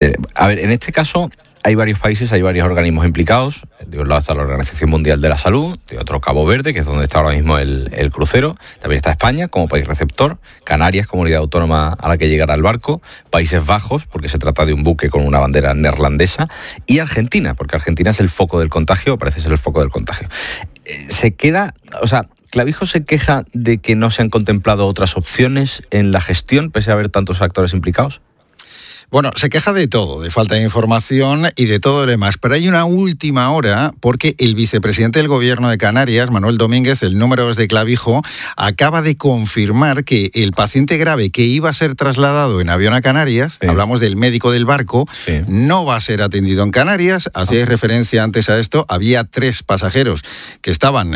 A ver, en este caso hay varios países, hay varios organismos implicados. De un lado está la Organización Mundial de la Salud, de otro Cabo Verde, que es donde está ahora mismo el crucero. También está España como país receptor, Canarias, comunidad autónoma a la que llegará el barco, Países Bajos, porque se trata de un buque con una bandera neerlandesa, y Argentina, porque Argentina es el foco del contagio, parece ser el foco del contagio. Clavijo se queja de que no se han contemplado otras opciones en la gestión, pese a haber tantos actores implicados. Bueno, se queja de todo, de falta de información y de todo lo demás. Pero hay una última hora porque el vicepresidente del Gobierno de Canarias, Manuel Domínguez, el número 2 de Clavijo, acaba de confirmar que el paciente grave que iba a ser trasladado en avión a Canarias, hablamos del médico del barco, no va a ser atendido en Canarias. Hacía referencia antes a esto. Había 3 pasajeros que estaban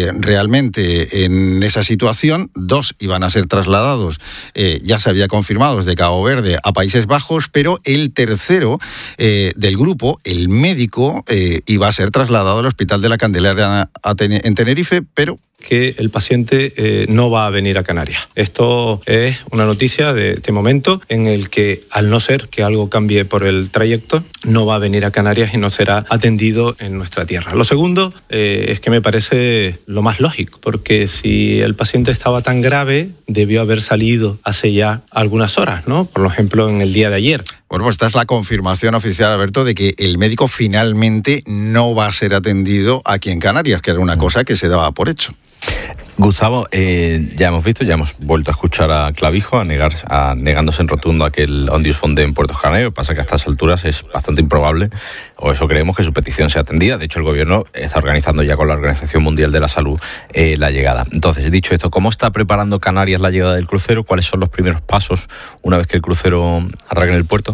realmente en esa situación. 2 iban a ser trasladados, ya se había confirmado, desde Cabo Verde a Países Bajos, pero el tercero del grupo, el médico, iba a ser trasladado al Hospital de la Candelaria en Tenerife, pero que el paciente no va a venir a Canarias. Esto es una noticia de este momento en el que, al no ser que algo cambie por el trayecto, no va a venir a Canarias y no será atendido en nuestra tierra. Lo segundo es que me parece lo más lógico, porque si el paciente estaba tan grave, debió haber salido hace ya algunas horas, ¿no? Por ejemplo, en el día de ayer. Bueno, pues esta es la confirmación oficial, Alberto, de que el médico finalmente no va a ser atendido aquí en Canarias, que era una cosa que se daba por hecho. Gustavo, ya hemos vuelto a escuchar a Clavijo negándose en rotundo a que el Ondius fonde en Puerto Canarios. Pasa que a estas alturas es bastante improbable, o eso creemos, que su petición sea atendida. De hecho, el gobierno está organizando ya con la Organización Mundial de la Salud la llegada. Entonces, dicho esto, ¿cómo está preparando Canarias la llegada del crucero? ¿Cuáles son los primeros pasos una vez que el crucero atraque en el puerto?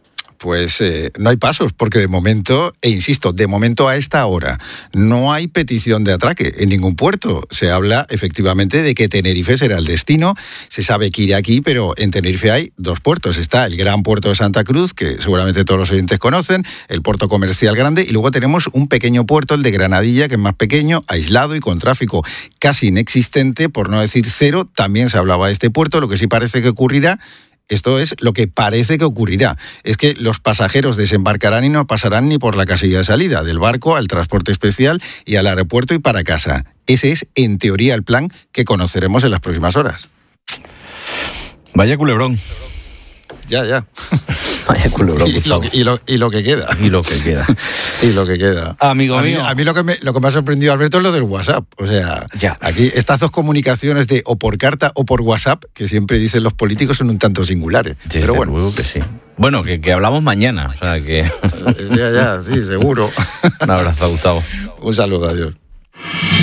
Pues no hay pasos, porque de momento, de momento a esta hora, no hay petición de atraque en ningún puerto. Se habla efectivamente de que Tenerife será el destino. Se sabe que irá aquí, pero en Tenerife hay 2 puertos. Está el gran puerto de Santa Cruz, que seguramente todos los oyentes conocen, el puerto comercial grande, y luego tenemos un pequeño puerto, el de Granadilla, que es más pequeño, aislado y con tráfico casi inexistente, por no decir cero. También se hablaba de este puerto. Lo que sí parece que ocurrirá, esto es lo que parece que ocurrirá, es que los pasajeros desembarcarán y no pasarán ni por la casilla de salida, del barco al transporte especial y al aeropuerto y para casa. Ese es, en teoría, el plan que conoceremos en las próximas horas. Vaya culebrón. Ya. Vaya culebrón. Y lo que queda. Y lo que queda. Y lo que queda. Amigo mío. A mí lo que me ha sorprendido, Alberto, es lo del WhatsApp. O sea, aquí estas 2 comunicaciones de o por carta o por WhatsApp, que siempre dicen los políticos, son un tanto singulares. Sí, pero bueno. Luego que sí. Bueno, que hablamos mañana. O sea, que... sí, seguro. Un abrazo, Gustavo. Un saludo, adiós.